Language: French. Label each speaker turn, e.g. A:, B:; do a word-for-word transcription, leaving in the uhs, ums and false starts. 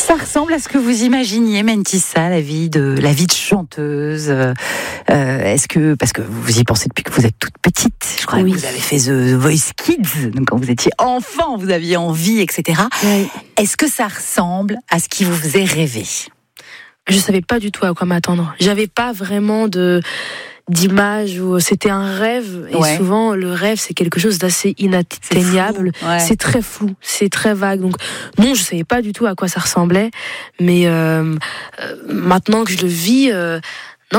A: Ça ressemble à ce que vous imaginiez, Mentissa, la vie de la vie de chanteuse. Euh, est-ce que parce que vous y pensez depuis que vous êtes toute petite, je crois oui. que vous avez fait The Voice Kids, donc quand vous étiez enfant, vous aviez envie, et cetera. Oui. Est-ce que ça ressemble à ce qui vous faisait rêver?
B: Je savais pas du tout à quoi m'attendre. J'avais pas vraiment de d'image où c'était un rêve. Et ouais. souvent, le rêve, c'est quelque chose d'assez inatteignable. C'est, ouais. c'est très flou, c'est très vague. Donc, non, je savais pas du tout à quoi ça ressemblait. Mais euh, euh, maintenant que je le vis, euh,